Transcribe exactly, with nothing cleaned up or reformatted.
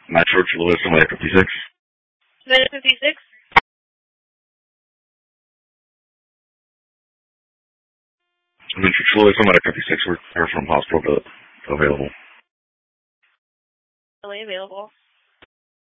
Metro Lewis, Somebody fifty-six. Somebody fifty-six? Metro Lewis, Somebody fifty-six. We're from hospital available. Really available.